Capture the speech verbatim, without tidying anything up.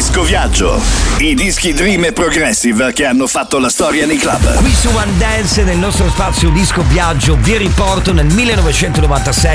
Disco Viaggio, i dischi Dream e Progressive che hanno fatto la storia nei club. Qui su One Dance, nel nostro spazio Disco Viaggio, vi riporto nel millenovecentonovantasei